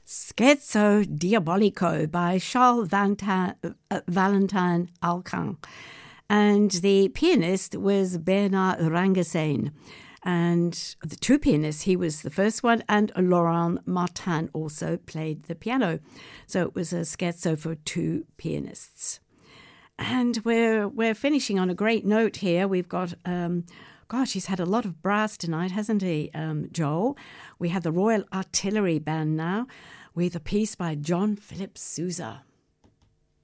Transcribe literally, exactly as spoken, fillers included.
Scherzo Diabolico by Charles Valentin, uh, Valentin Alcan. And the pianist was Bernard Rangassen. And the two pianists, he was the first one, and Laurent Martin also played the piano. So it was a scherzo for two pianists. And we're we're finishing on a great note here. We've got, um, gosh, he's had a lot of brass tonight, hasn't he, um, Joel? We have the Royal Artillery Band now with a piece by John Philip Sousa.